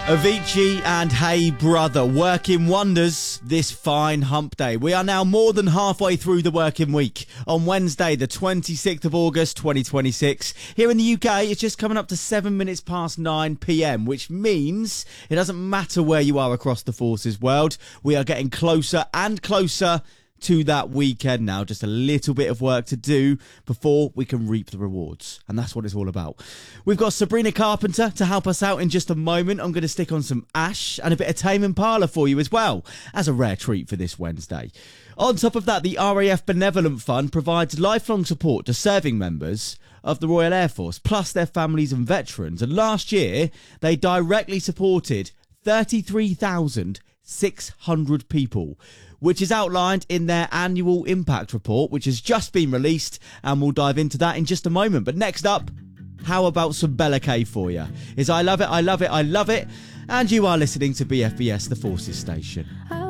Avicii and Hey Brother working wonders this fine hump day. We are now more than halfway through the working week. On Wednesday, the 26th of August, 2026. Here in the UK, it's just coming up to 7 minutes past 9 p.m, which means it doesn't matter where you are across the forces world. We are getting closer and closer to that weekend now. Just a little bit of work to do before we can reap the rewards, and that's what it's all about. We've got Sabrina Carpenter to help us out in just a moment. I'm going to stick on some Ash and a bit of Tame Impala for you as well, as a rare treat for this Wednesday. On top of that, the RAF Benevolent Fund provides lifelong support to serving members of the Royal Air Force, plus their families and veterans, and last year they directly supported 33,600 people, which is outlined in their annual impact report, which has just been released, and we'll dive into that in just a moment. But next up, how about some Bella K for you? Is I Love It, I Love It, I Love It, and you are listening to BFBS, the Forces Station.